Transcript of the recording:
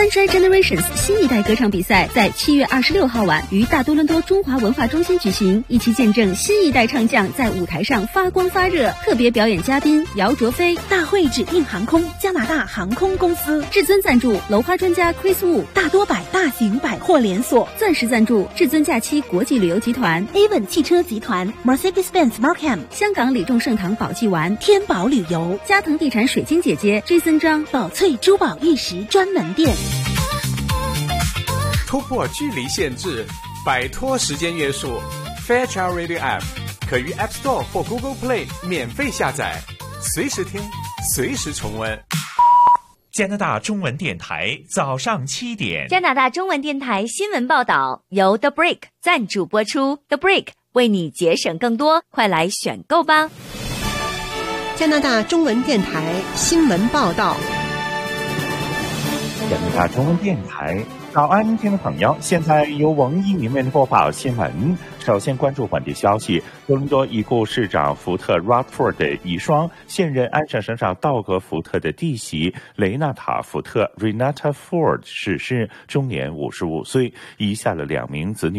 Sunshine Generations 新一代歌唱比赛在7月26号晚于大多伦多中华文化中心举行，一起见证新一代唱将在舞台上发光发热。特别表演嘉宾姚卓飞， 大会指定航空加拿大航空公司， 至尊赞助楼花专家 Chris Wu， 大多百大型百货连锁， 钻石赞助至尊假期国际旅游集团， Avon 汽车集团， Mercedes-Benz Markham， 香港李仲盛堂宝济丸， 天宝旅游， 嘉腾地产水晶姐姐 Jason 张， 宝翠珠宝玉石专门店。 突破距离限制，摆脱时间约束， Fairchild Radio App 可于 App Store 或 Google Play 免费下载，随时听，随时重温。 加拿大中文电台早上7点， 加拿大中文电台新闻报道由 The Break 赞助播出， The Break 为你节省更多，快来选购吧。 加拿大中文电台新闻报道。 加拿大中文电台早安，听众朋友，现在由王一鸣为您播报新闻。首先关注本地消息，多伦多已故市长福特 Rutherford 的遗孀，现任安省省长道格福特的弟媳雷纳塔福特 Renata Ford 逝世，终年55岁，遗下了2名子女。